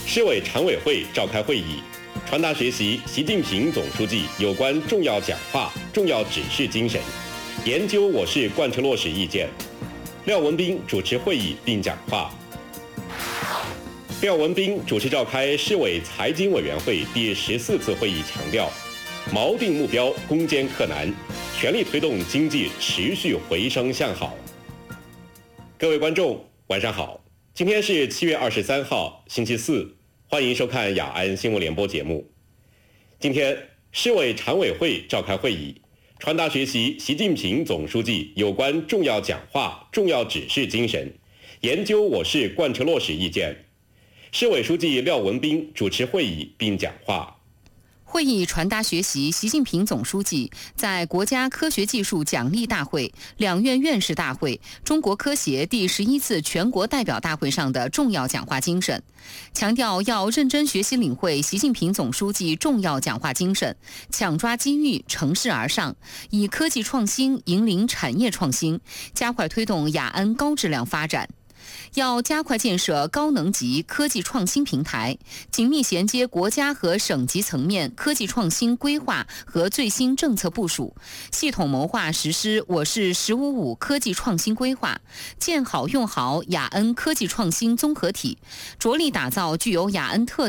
市委常委会召开会议，传达学习习近平总书记有关重要讲话、重要指示精神，研究我市贯彻落实意见。廖文斌主持会议并讲话。廖文斌主持召开市委财经委员会第14次会议，强调，锚定目标，攻坚克难，全力推动经济持续回升向好。各位观众，晚上好，今天是7月23号，星期四，欢迎收看雅安新闻联播节目。今天，市委常委会召开会议，传达学习习近平总书记有关重要讲话、重要指示精神，研究我市贯彻落实意见。市委书记廖文斌主持会议并讲话。 会议传达学习习近平总书记在国家科学技术奖励大会、两院院士大会、中国科协第11次全国代表大会上的重要讲话精神，强调要认真学习领会习近平总书记重要讲话精神，抢抓机遇，乘势而上，以科技创新引领产业创新，加快推动雅安高质量发展。要加快建设高能级科技创新平台，紧密衔接国家和省级层面科技创新规划和最新政策部署，系统谋划实施我市“15+5”科技创新规划，建好用好雅安科技创新综合体，着力打造具有雅安特